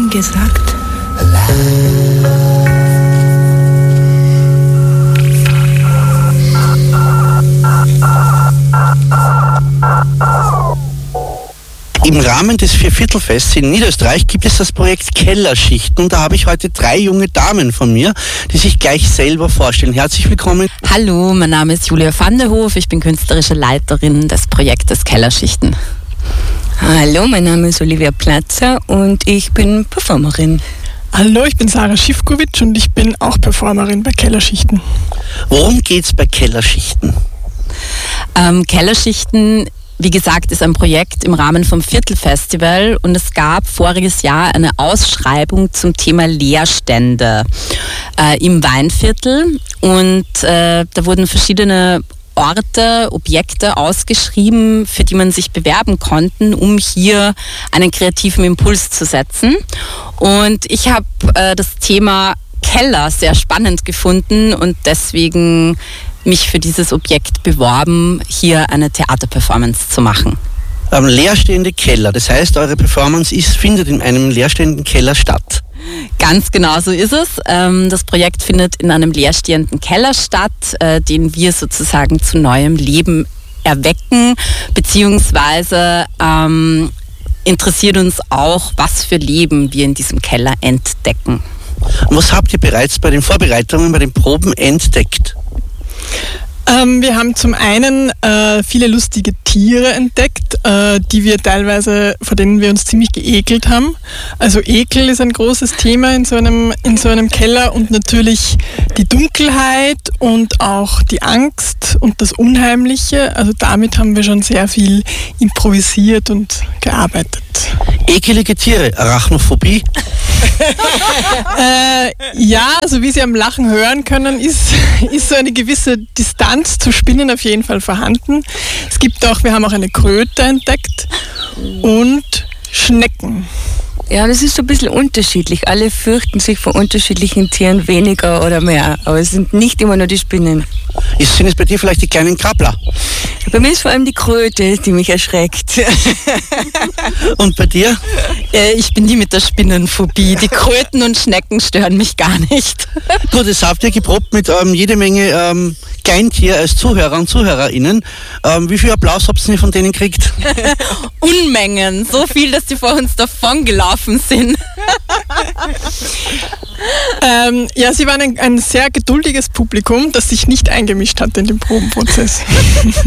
Ihnen gesagt? Im Rahmen des Vierviertelfests in Niederösterreich gibt es das Projekt Kellerschichten und da habe ich heute 3 junge Damen von mir, die sich gleich selber vorstellen. Herzlich willkommen. Hallo, mein Name ist Julia van der Hof, ich bin künstlerische Leiterin des Projektes Kellerschichten. Hallo, mein Name ist Olivia Platzer und ich bin Performerin. Hallo, ich bin Sarah Schiffkowitsch und ich bin auch Performerin bei Kellerschichten. Worum geht's bei Kellerschichten? Kellerschichten, wie gesagt, ist ein Projekt im Rahmen vom Viertelfestival und es gab voriges Jahr eine Ausschreibung zum Thema Leerstände im Weinviertel und da wurden verschiedene Orte, Objekte ausgeschrieben, für die man sich bewerben konnte, um hier einen kreativen Impuls zu setzen. Und ich habe das Thema Keller sehr spannend gefunden und deswegen mich für dieses Objekt beworben, hier eine Theaterperformance zu machen. Leerstehende Keller, das heißt, eure Performance findet in einem leerstehenden Keller statt. Ganz genau so ist es. Das Projekt findet in einem leerstehenden Keller statt, den wir sozusagen zu neuem Leben erwecken, beziehungsweise interessiert uns auch, was für Leben wir in diesem Keller entdecken. Und was habt ihr bereits bei den Vorbereitungen, bei den Proben entdeckt? Wir haben zum einen viele lustige Tiere entdeckt, die wir teilweise, vor denen wir uns ziemlich geekelt haben. Also Ekel ist ein großes Thema in so einem Keller und natürlich die Dunkelheit und auch die Angst und das Unheimliche. Also damit haben wir schon sehr viel improvisiert und gearbeitet. Ekelige Tiere, Arachnophobie? Ja, also wie Sie am Lachen hören können, ist so eine gewisse Distanz zu Spinnen auf jeden Fall vorhanden. Wir haben auch eine Kröte entdeckt und Schnecken. Ja, das ist so ein bisschen unterschiedlich. Alle fürchten sich vor unterschiedlichen Tieren weniger oder mehr. Aber es sind nicht immer nur die Spinnen. Sind es bei dir vielleicht die kleinen Krabbler? Bei mir ist vor allem die Kröte, die mich erschreckt. Und bei dir? Ich bin die mit der Spinnenphobie. Die Kröten und Schnecken stören mich gar nicht. Gut, das habt ihr geprobt mit jede Menge Kleintier als Zuhörer und ZuhörerInnen. Wie viel Applaus habt ihr von denen gekriegt? Unmengen. So viel, dass die vor uns davon gelaufen sind. Ja, sie waren ein sehr geduldiges Publikum, das sich nicht eingemischt hat in den Probenprozess.